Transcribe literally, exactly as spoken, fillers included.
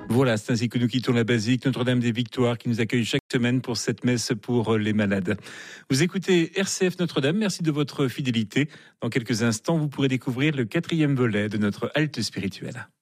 Voilà, c'est ainsi que nous quittons la basilique Notre-Dame des Victoires qui nous accueille chaque semaine pour cette messe pour les malades. Vous écoutez R C F Notre-Dame, merci de votre fidélité. Dans quelques instants, vous pourrez découvrir le quatrième volet de notre halte spirituelle.